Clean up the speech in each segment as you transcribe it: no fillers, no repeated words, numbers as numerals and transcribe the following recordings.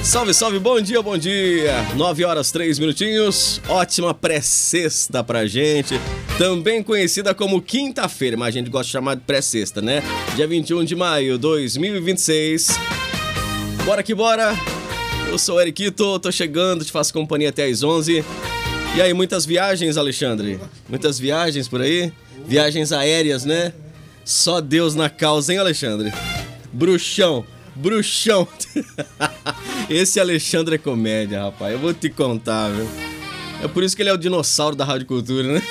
Salve, salve, bom dia, bom dia. 9 horas 3 minutinhos, ótima pré-sexta pra gente, também conhecida como quinta-feira, mas a gente gosta de chamar de pré-sexta, né? Dia 21 de maio de 2026. Bora que bora. Eu sou o Eriquito, tô chegando, te faço companhia até às 11. E aí, muitas viagens, Alexandre? Muitas viagens por aí? Viagens aéreas, né? Só Deus na causa, hein, Alexandre? Bruxão. Esse Alexandre é comédia, rapaz. Eu vou te contar, viu? É por isso que ele é o dinossauro da Rádio Cultura, né?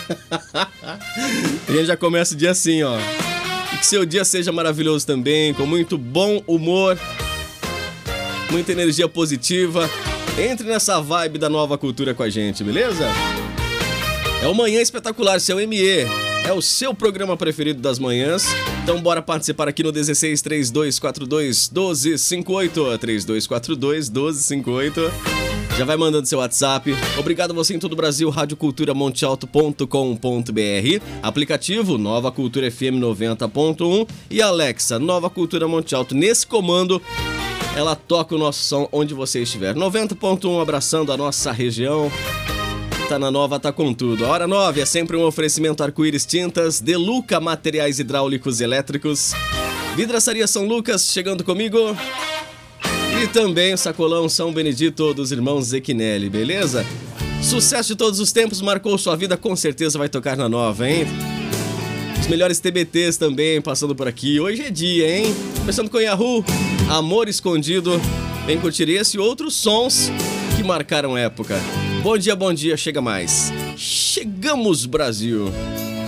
A gente já começa o dia assim, ó. E que seu dia seja maravilhoso também, com muito bom humor, muita energia positiva. Entre nessa vibe da Nova Cultura com a gente, beleza? É o Manhã Espetacular, seu ME. É o seu programa preferido das manhãs. Então bora participar aqui no 16 3242 1258. 3242 1258. Já vai mandando seu WhatsApp. Obrigado a você em todo o Brasil, radioculturamontealto.com.br, aplicativo Nova Cultura FM 90.1 e Alexa, Nova Cultura Monte Alto. Nesse comando, ela toca o nosso som onde você estiver. 90.1 abraçando a nossa região. Tá na Nova, tá com tudo. A Hora 9 é sempre um oferecimento Arco-Íris Tintas, Deluca Materiais Hidráulicos e Elétricos, Vidraçaria São Lucas chegando comigo e também o Sacolão São Benedito dos irmãos Zequinelli, beleza? Sucesso de todos os tempos, marcou sua vida, com certeza vai tocar na Nova, hein? Os melhores TBTs também passando por aqui. Hoje é dia, hein? Começando com Yahoo, Amor Escondido. Vem curtir esse e outros sons que marcaram época. Bom dia, chega mais. Chegamos, Brasil!